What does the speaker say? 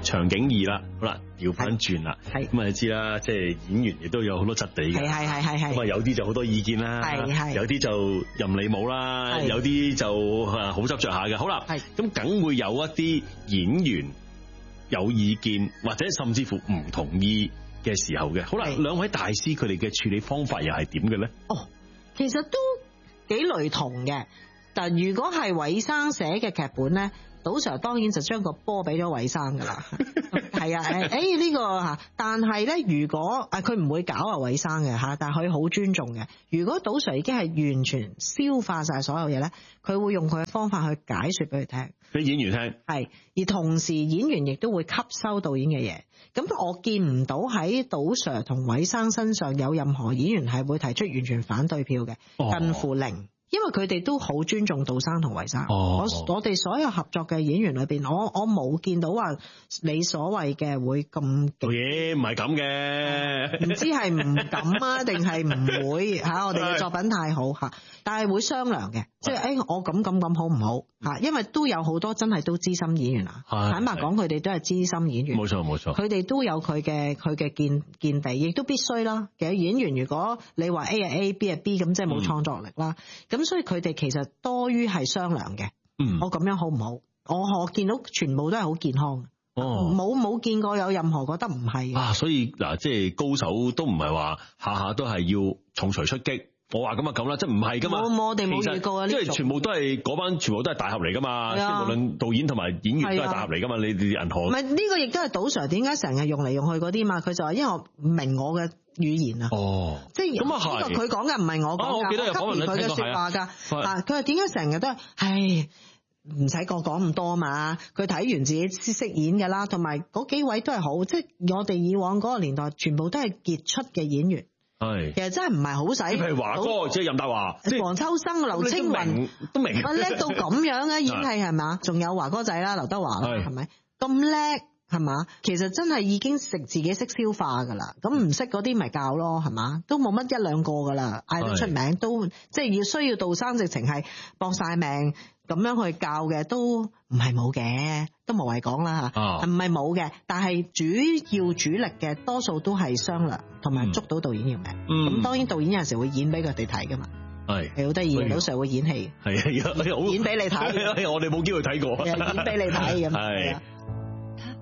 場景二啦，好啦，調翻轉啦， 係咁啊你知啦，即係演員亦都有好多質地嘅， 係咁啊有啲就好多意見啦， 係有啲就任你冇啦，有啲就好執着下嘅。好啦，咁梗會有一啲演員有意見或者甚至乎唔同意嘅時候嘅。好啦，兩位大師佢哋嘅處理方法又係點嘅咧？ 哦，其實都幾雷同嘅。但如果係韋生寫嘅劇本咧，賭 Sir 當然就將個波俾咗韋生噶啦。係啊，呢個吓，但係咧，如果佢唔會搞韋生嘅吓，但係佢好尊重嘅。如果賭 Sir 已經係完全消化晒所有嘢咧，佢會用佢嘅方法去解說俾佢聽， 俾演員聽。 係，而同時演員亦都會吸收導演嘅嘢。咁我見唔到喺賭 Sir 同韋生身上有任何演員係會提出完全反對票嘅，近乎零。因為佢哋都好尊重杜生同韋生，我哋所有合作嘅演員裏邊，我冇見到話你所謂嘅會咁勁嘢，唔係咁嘅， 唔知係唔敢啊，定係唔會吓？我哋嘅作品太好吓，但係會商量嘅，即係我咁好唔好吓？因為都有好多真係都資深演員啊，坦白講，佢哋都係資深演員， 冇錯， 佢哋都有佢嘅見地，亦都必須啦。其實演員如果你話 A 係 A，B 係 B， 咁即係冇創作力啦。咁所以佢哋其實多於係商量嘅。我咁樣好唔好？我見到全部都係好健康，冇見過有任何覺得唔係啊。所以嗱，即係高手都唔係話下下都係要重錘出擊。我話咁啊咁啦，即係唔係噶嘛？我哋冇預告啊，因為全部都係嗰班，全部都係大俠嚟噶嘛。即係無論導演同埋演員都係大俠嚟噶嘛。你哋銀河唔係呢個亦都係賭 Sir 點解成日用嚟用去嗰啲嘛？佢就話因為我唔明我嘅語言啊。即係咁啊，呢個佢講嘅唔係我講㗎， 我記得有講佢嘅說話㗎。佢話點解成日都係唉？唔使講咁多嘛，佢睇完自己識演㗎啦，同埋嗰幾位都係好，即係我哋以往嗰個年代全部都係傑出嘅演員。其實真係唔係好使， 譬如華哥，即係任達華、 黃秋生、劉青雲都明， 叻到咁樣嘅演戲係嘛？仲有華哥仔啦，劉德華啦，係咪咁叻係嘛？其實真係已經自己識消化噶啦，咁唔識嗰啲咪教咯，係嘛？都冇乜一兩個噶啦，嗌得出名都即係要需要杜生直情係搏晒命咁樣去教嘅，都唔係冇嘅，都無謂講啦吓，唔係冇嘅，但係主力嘅多數都係商量同埋捉到導演要命。咁當然導演有陣時會演俾佢哋睇噶嘛，係好得意，賭 Sir會演戲， 係演俾你睇， 我哋冇機會睇過， 演俾你睇咁。 係。